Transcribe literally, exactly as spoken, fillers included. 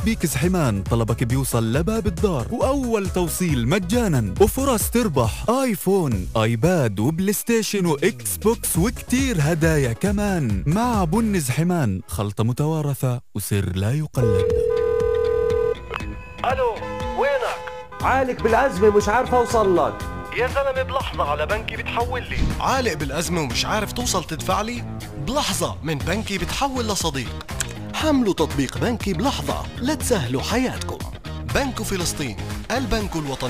بيكس حمان طلبك بيوصل لباب الدار، وأول توصيل مجانا، وفرص تربح آيفون، آيباد، وبلاي ستيشن، وإكس بوكس، وكتير هدايا كمان. مع بنز حمان، خلطة متوارثة وسر لا يقلد. الو، وينك؟ عالق بالأزمة مش عارف أوصل لك. يا زلمة بلحظة على بنكي بتحول لي. عالق بالأزمة ومش عارف توصل تدفع لي؟ بلحظة من بنكي بتحول لصديق. حملوا تطبيق بنكي بلحظة لتسهلوا حياتكم. بنك فلسطين، البنك الوطني.